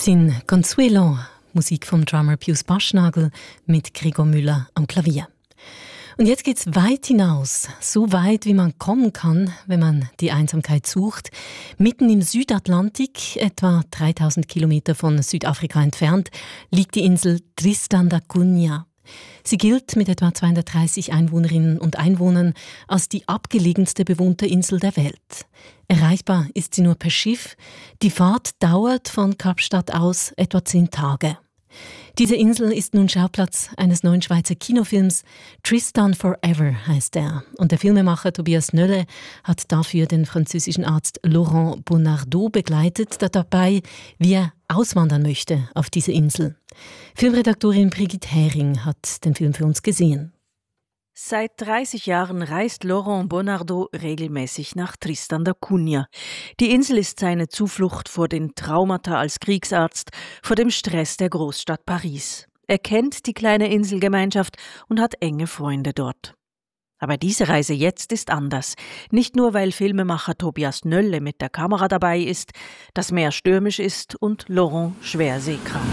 Sin Consuelo, Musik vom Drummer Pius Baschnagel mit Gregor Müller am Klavier. Und jetzt geht's weit hinaus, so weit, wie man kommen kann, wenn man die Einsamkeit sucht. Mitten im Südatlantik, etwa 3000 Kilometer von Südafrika entfernt, liegt die Insel Tristan da Cunha. Sie gilt mit etwa 230 Einwohnerinnen und Einwohnern als die abgelegenste bewohnte Insel der Welt. Erreichbar ist sie nur per Schiff. Die Fahrt dauert von Kapstadt aus etwa 10 Tage. Diese Insel ist nun Schauplatz eines neuen Schweizer Kinofilms. Tristan Forever heißt er. Und der Filmemacher Tobias Nölle hat dafür den französischen Arzt Laurent Bonnardaud begleitet, der dabei, wie er auswandern möchte auf diese Insel. Filmredaktorin Brigitte Hering hat den Film für uns gesehen. Seit 30 Jahren reist Laurent Bonnardaud regelmäßig nach Tristan da Cunha. Die Insel ist seine Zuflucht vor den Traumata als Kriegsarzt, vor dem Stress der Großstadt Paris. Er kennt die kleine Inselgemeinschaft und hat enge Freunde dort. Aber diese Reise jetzt ist anders. Nicht nur, weil Filmemacher Tobias Nölle mit der Kamera dabei ist, das Meer stürmisch ist und Laurent schwer seekrank.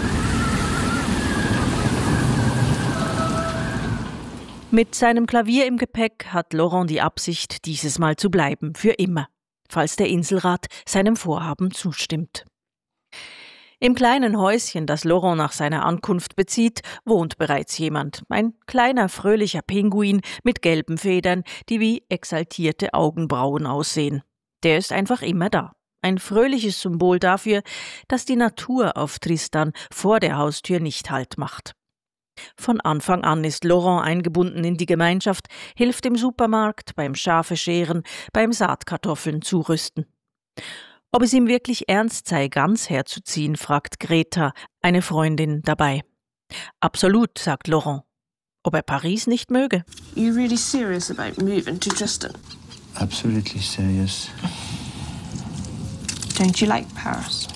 Mit seinem Klavier im Gepäck hat Laurent die Absicht, dieses Mal zu bleiben, für immer, falls der Inselrat seinem Vorhaben zustimmt. Im kleinen Häuschen, das Laurent nach seiner Ankunft bezieht, wohnt bereits jemand. Ein kleiner, fröhlicher Pinguin mit gelben Federn, die wie exaltierte Augenbrauen aussehen. Der ist einfach immer da. Ein fröhliches Symbol dafür, dass die Natur auf Tristan vor der Haustür nicht Halt macht. Von Anfang an ist Laurent eingebunden in die Gemeinschaft, hilft im Supermarkt, beim Schafe scheren, beim Saatkartoffeln zurüsten. Ob es ihm wirklich ernst sei, ganz herzuziehen, fragt Greta, eine Freundin, dabei. Absolut, sagt Laurent. Ob er Paris nicht möge? You really serious about moving to Tristan? Absolutely serious. Don't you like Paris?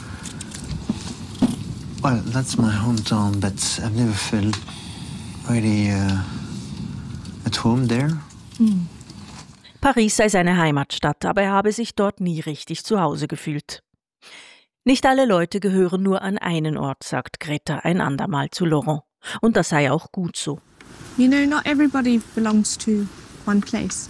Well, that's my hometown, but I've never felt really at home there. Paris sei seine Heimatstadt, aber er habe sich dort nie richtig zu Hause gefühlt. Nicht alle Leute gehören nur an einen Ort, sagt Greta ein andermal zu Laurent. Und das sei auch gut so. You know, not everybody belongs to one place.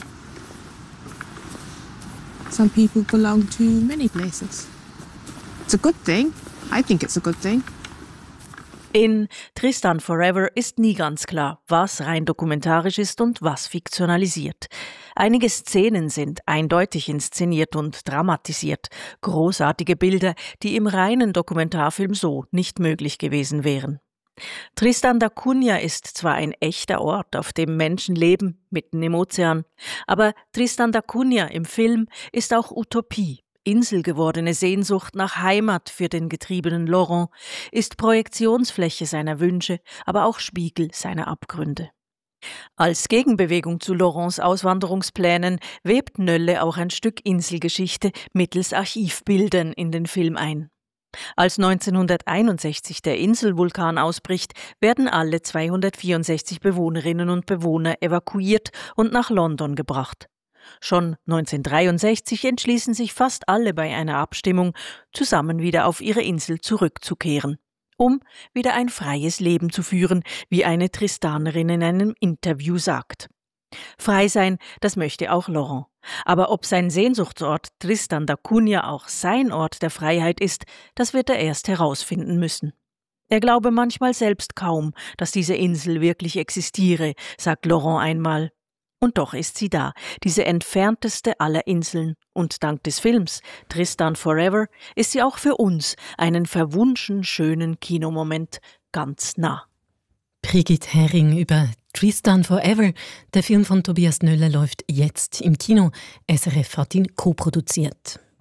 Some people belong to many places. It's a good thing. I think it's a good thing. In Tristan Forever ist nie ganz klar, was rein dokumentarisch ist und was fiktionalisiert. Einige Szenen sind eindeutig inszeniert und dramatisiert. Großartige Bilder, die im reinen Dokumentarfilm so nicht möglich gewesen wären. Tristan da Cunha ist zwar ein echter Ort, auf dem Menschen leben, mitten im Ozean, aber Tristan da Cunha im Film ist auch Utopie. Inselgewordene Sehnsucht nach Heimat für den getriebenen Laurent, ist Projektionsfläche seiner Wünsche, aber auch Spiegel seiner Abgründe. Als Gegenbewegung zu Laurents Auswanderungsplänen webt Nölle auch ein Stück Inselgeschichte mittels Archivbildern in den Film ein. Als 1961 der Inselvulkan ausbricht, werden alle 264 Bewohnerinnen und Bewohner evakuiert und nach London gebracht. Schon 1963 entschließen sich fast alle bei einer Abstimmung, zusammen wieder auf ihre Insel zurückzukehren, um wieder ein freies Leben zu führen, wie eine Tristanerin in einem Interview sagt. Frei sein, das möchte auch Laurent. Aber ob sein Sehnsuchtsort Tristan da Cunha auch sein Ort der Freiheit ist, das wird er erst herausfinden müssen. Er glaube manchmal selbst kaum, dass diese Insel wirklich existiere, sagt Laurent einmal. Und doch ist sie da, diese entfernteste aller Inseln. Und dank des Films Tristan Forever ist sie auch für uns einen verwunschen schönen Kinomoment ganz nah. Brigitte Hering über Tristan Forever. Der Film von Tobias Nölle läuft jetzt im Kino. SRF hat ihn co-produziert.